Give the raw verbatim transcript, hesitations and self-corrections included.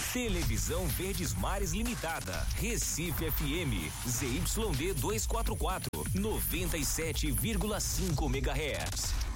Televisão Verdes Mares Limitada, Recife F M, Z Y D duzentos e quarenta e quatro, noventa e sete vírgula cinco megahertz.